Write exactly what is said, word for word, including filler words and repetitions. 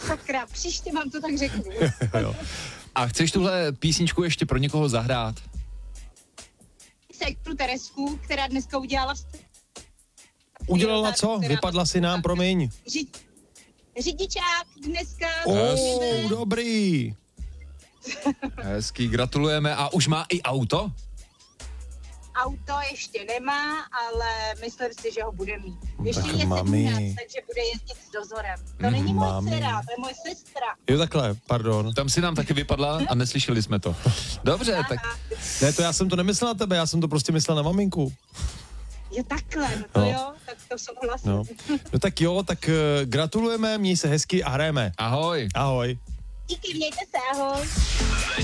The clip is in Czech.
Sakra, příště vám to tak řeknu. A chceš tuhle písničku ještě pro někoho zahrát? Pro Teresku, která dneska udělala... Udělala co? Vypadla si nám, promiň. Ři... Řidičák dneska... Oh, dobrý. Hezký, gratulujeme. A už má i auto? Auto ještě nemá, ale myslím si, že ho bude mít. Ještě Tak je mami. sedmnáct, takže bude jezdit s dozorem. To není moje Mami. dcera, to je moje sestra. Jo, takhle, pardon. Tam si nám taky vypadla a neslyšeli jsme to. Dobře, tak Ne, to já jsem to nemyslel na tebe, já jsem to prostě myslel na maminku. Je takhle, no to No. jo, tak to souhlasím. No. No tak jo, tak uh, gratulujeme, měj se hezky a hrajeme. ahoj. Ahoj. Díky, mějte se, ahoj.